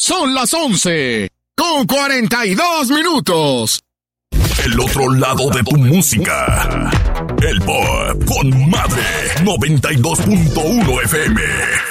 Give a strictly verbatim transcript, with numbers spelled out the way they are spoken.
Son las once, con cuarenta y dos minutos. El otro lado de tu música. El Pop con Madre noventa y dos punto uno F M.